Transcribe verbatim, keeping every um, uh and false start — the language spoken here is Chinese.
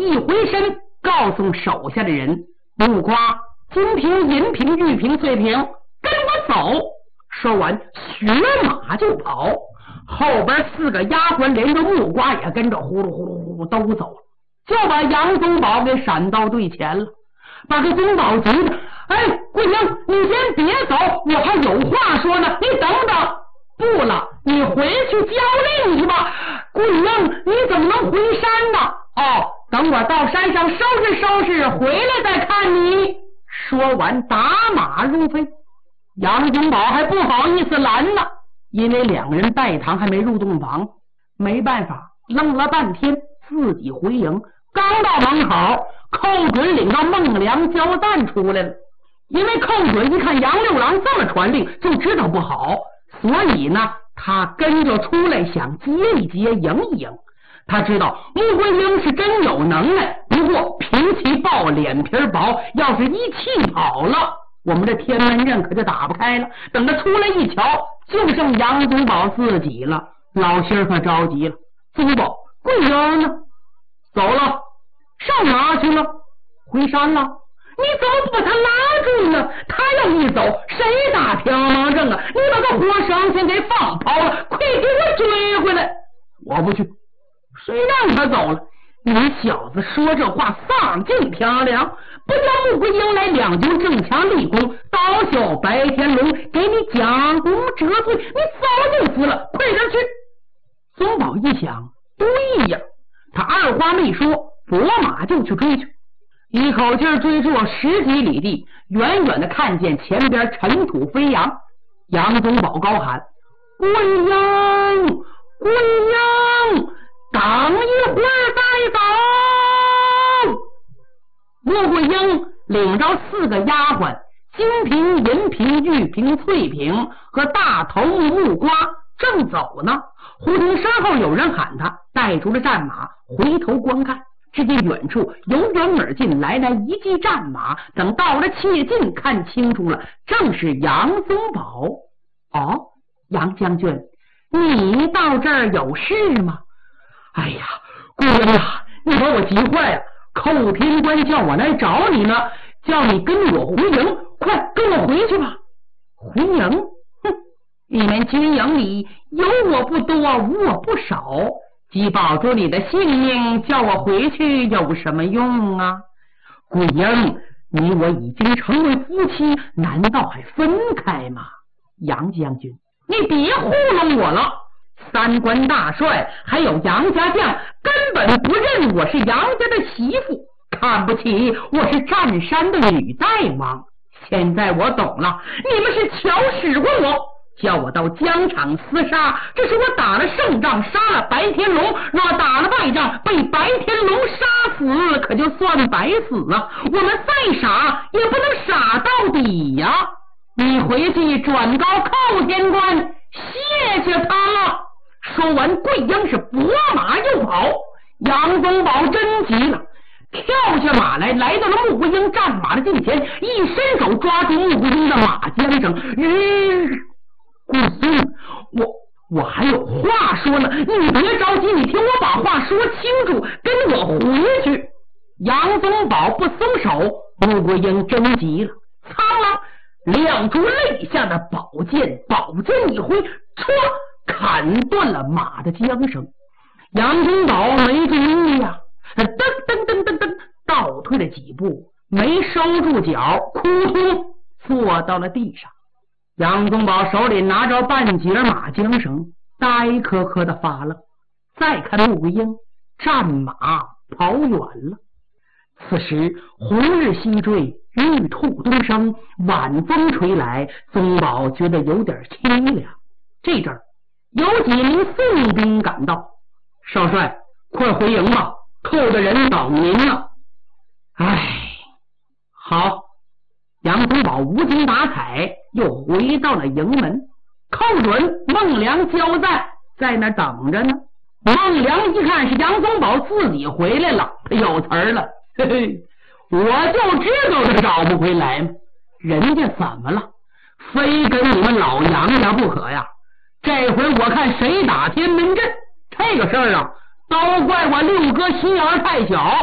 一回身，告诉手下的人：木瓜、金瓶、银瓶、玉瓶、碎瓶，跟我走。说完，学马就跑。后边四个丫鬟连着木瓜也跟着呼噜呼噜呼噜都走了，就把杨宗保给闪到队前了。把这宗保急的，哎，桂英，你先别走，我还有话说呢，你等等。不了，你回去交令去吧。桂英，你怎么能回山呢？哦，等我到山上收拾收拾，回来再看你。说完，打马入飞。杨宗保还不好意思拦呢，因为两人拜堂还没入洞房，没办法，愣了半天，自己回营。刚到门口，寇准领到孟良交赞出来了。因为寇准一看杨六郎这么传令，就知道不好，所以呢，他跟着出来想接一接，赢一赢。他知道穆桂英是真有能耐，不过脾气暴，脸皮薄，要是一气跑了，我们这天门阵可就打不开了。等他出来一瞧，就剩杨宗保自己了，老心可着急了。宗保，桂英呢？走了。上哪去了？回山了。你怎么不把他拉住呢？他要一走，谁打天王阵啊？你把个活绳先给放跑了，快给我追回来！我不去。谁让他走了？你小子说这话丧尽天良，不叫穆桂英来两军正强立功，刀削白天龙，给你奖功折罪，你早就死了，快点去！宗保一想，对呀，他二话没说，拨马就去追去。一口气追出了十几里地，远远的看见前边尘土飞扬。杨宗保高喊：桂英，桂英，等一会儿再走。穆桂英领着四个丫鬟，金瓶、银瓶、玉瓶、翠瓶和大头目木瓜正走呢，忽听身后有人喊他，带出了战马，回头观看，只见远处由远而近来来一骑战马，等到了切近，看清楚了，正是杨宗保。哦，杨将军，你到这儿有事吗？哎呀，姑娘啊，你把我急坏了，寇天官叫我来找你呢，叫你跟我回营，快跟我回去吧。回营？哼，你们军营里有我不多，无我不少，既保住你的性命，叫我回去有什么用啊？桂英，你我已经成为夫妻，难道还分开吗？杨将军，你别糊弄我了，三官大帅还有杨家将根本不认我是杨家的媳妇，看不起我是占山的女大王。现在我懂了，你们是巧使过我，叫我到疆场厮杀，这是我打了胜仗，杀了白天龙，若打了败仗，被白天龙杀死，可就算白死啊！我们再傻也不能傻到底呀！你回去转告寇天官，谢谢他了。说完，桂英是拨马又跑。杨宗保真急了，跳下马来，来到了穆桂英战马的近前，一伸手抓住穆桂英的马缰绳。嗯，桂英，我我还有话说呢，你别着急，你听我把话说清楚，跟我回去。杨宗保不松手，穆桂英真急了，苍狼亮出肋下的宝剑，宝剑一挥，唰，砍断了马的缰绳。杨宗保没注意呀，噔噔噔噔噔倒退了几步，没收住脚，扑通坐到了地上。杨宗保手里拿着半截马缰绳，呆磕磕的发愣。再看穆桂英，战马跑远了。此时红日西坠，玉兔东升，晚风吹来，宗保觉得有点凄凉。这阵儿有几名宋兵赶到，少帅，快回营吧，寇的人等您呢。唉，好。杨宗保无精打采，又回到了营门。寇准、孟良交在在那等着呢。孟良一看是杨宗保自己回来了，他有词儿了，嘿嘿，我就知道他找不回来嘛。人家怎么了？非跟你们老杨家不可呀！这回我看谁打天门阵，这个事儿啊，都怪我六哥心眼太小。